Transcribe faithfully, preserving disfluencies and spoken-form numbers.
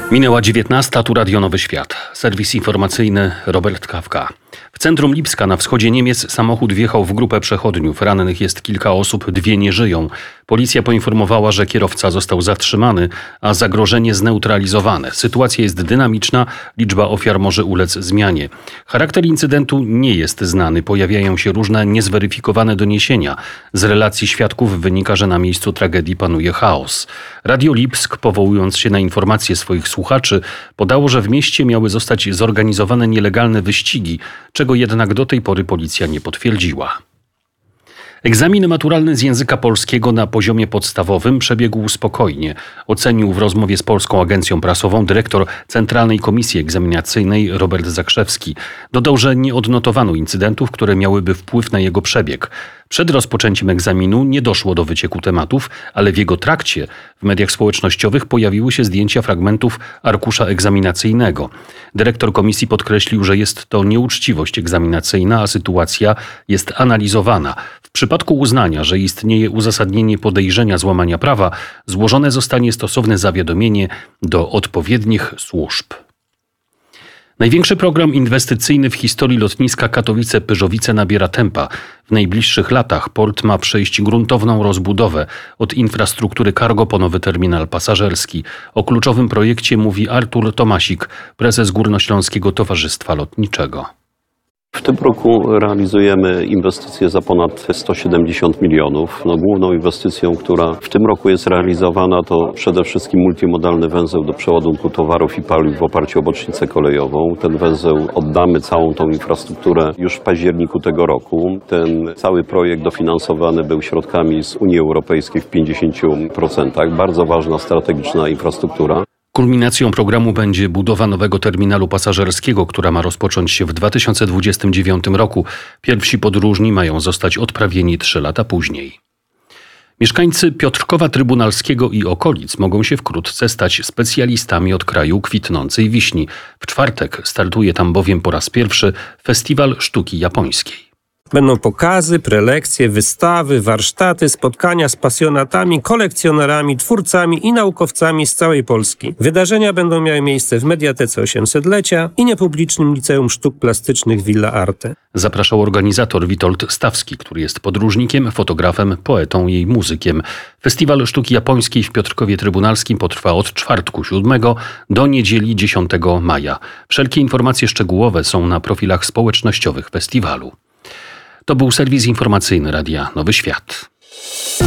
Minęła dziewiętnasta, tu Radio Nowy Świat. Serwis informacyjny Robert Kawka. W centrum Lipska na wschodzie Niemiec samochód wjechał w grupę przechodniów. Rannych jest kilka osób, dwie nie żyją. Policja poinformowała, że kierowca został zatrzymany, a zagrożenie zneutralizowane. Sytuacja jest dynamiczna, liczba ofiar może ulec zmianie. Charakter incydentu nie jest znany. Pojawiają się różne niezweryfikowane doniesienia. Z relacji świadków wynika, że na miejscu tragedii panuje chaos. Radio Lipsk, powołując się na informacje swoich słuchaczy, podało, że w mieście miały zostać zorganizowane nielegalne wyścigi, czego jednak do tej pory policja nie potwierdziła. Egzamin maturalny z języka polskiego na poziomie podstawowym przebiegł spokojnie, ocenił w rozmowie z Polską Agencją Prasową dyrektor Centralnej Komisji Egzaminacyjnej Robert Zakrzewski. Dodał, że nie odnotowano incydentów, które miałyby wpływ na jego przebieg. Przed rozpoczęciem egzaminu nie doszło do wycieku tematów, ale w jego trakcie w mediach społecznościowych pojawiły się zdjęcia fragmentów arkusza egzaminacyjnego. Dyrektor komisji podkreślił, że jest to nieuczciwość egzaminacyjna, a sytuacja jest analizowana. W przypadku uznania, że istnieje uzasadnienie podejrzenia złamania prawa, złożone zostanie stosowne zawiadomienie do odpowiednich służb. Największy program inwestycyjny w historii lotniska Katowice-Pyrzowice nabiera tempa. W najbliższych latach port ma przejść gruntowną rozbudowę od infrastruktury cargo po nowy terminal pasażerski. O kluczowym projekcie mówi Artur Tomasik, prezes Górnośląskiego Towarzystwa Lotniczego. W tym roku realizujemy inwestycje za ponad sto siedemdziesiąt milionów. No, główną inwestycją, która w tym roku jest realizowana, to przede wszystkim multimodalny węzeł do przeładunku towarów i paliw w oparciu o bocznicę kolejową. Ten węzeł oddamy całą tą infrastrukturę już w październiku tego roku. Ten cały projekt dofinansowany był środkami z Unii Europejskiej w pięćdziesięciu procentach. Bardzo ważna, strategiczna infrastruktura. Kulminacją programu będzie budowa nowego terminalu pasażerskiego, która ma rozpocząć się w dwa tysiące dwudziestym dziewiątym roku. Pierwsi podróżni mają zostać odprawieni trzy lata później. Mieszkańcy Piotrkowa Trybunalskiego i okolic mogą się wkrótce stać specjalistami od kraju kwitnącej wiśni. W czwartek startuje tam bowiem po raz pierwszy Festiwal Sztuki Japońskiej. Będą pokazy, prelekcje, wystawy, warsztaty, spotkania z pasjonatami, kolekcjonerami, twórcami i naukowcami z całej Polski. Wydarzenia będą miały miejsce w Mediatece osiemsetlecia i niepublicznym Liceum Sztuk Plastycznych Villa Arte. Zapraszał organizator Witold Stawski, który jest podróżnikiem, fotografem, poetą i muzykiem. Festiwal Sztuki Japońskiej w Piotrkowie Trybunalskim potrwa od czwartku siódmego do niedzieli dziesiątego maja. Wszelkie informacje szczegółowe są na profilach społecznościowych festiwalu. To był serwis informacyjny Radia Nowy Świat.